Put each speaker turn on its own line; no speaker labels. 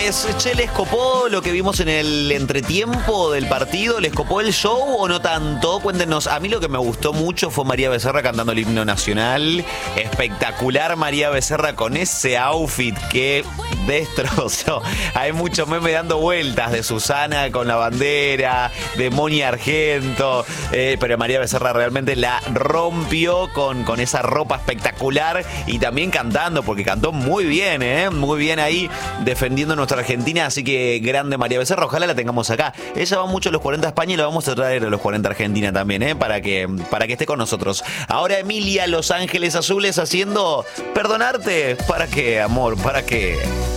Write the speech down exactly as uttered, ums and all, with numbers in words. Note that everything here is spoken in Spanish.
Señores, che, ¿les copó lo que vimos en el entretiempo del partido? ¿Les copó el show o no tanto? Cuéntenos. A mí lo que me gustó mucho fue María Becerra cantando el himno nacional. Espectacular María Becerra con ese outfit que destrozó. Hay muchos memes dando vueltas de Susana con la bandera, de Moni Argento, eh, pero María Becerra realmente la rompió con, con esa ropa espectacular y también cantando, porque cantó muy bien, ¿eh? Muy bien ahí defendiendo a nuestra Argentina, así que grande María Becerra, ojalá la tengamos acá. Ella va mucho a los cuarenta España y la vamos a traer a los cuarenta Argentina también, ¿eh? Para que, para que esté con nosotros. Ahora Emilia, Los Ángeles Azules haciendo Perdonarte. ¿Para qué, amor? ¿Para qué?